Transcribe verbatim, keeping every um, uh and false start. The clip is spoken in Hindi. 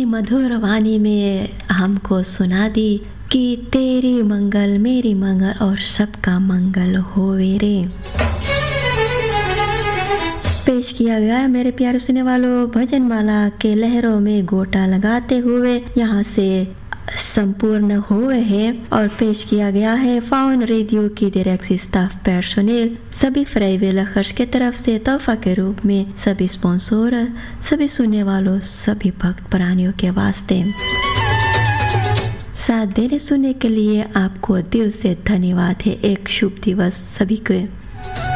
मधुर वाणी में हमको सुना दी कि तेरी मंगल मेरी मंगल और सबका मंगल होवे रे। पेश किया गया है मेरे प्यारे सुनने वालों भजनमाला के लहरों में गोटा लगाते हुए यहाँ से संपूर्ण हुए हैं और पेश किया गया है फाउन रेडियो की डायरेक्ट स्टाफ पर्सोनेल सभी फ्राइवेल खर्च के तरफ से तोहफा के रूप में सभी स्पॉन्सर सभी सुनने वालों सभी भक्त प्राणियों के वास्ते। साथ देने सुनने के लिए आपको दिल से धन्यवाद है। एक शुभ दिवस सभी को।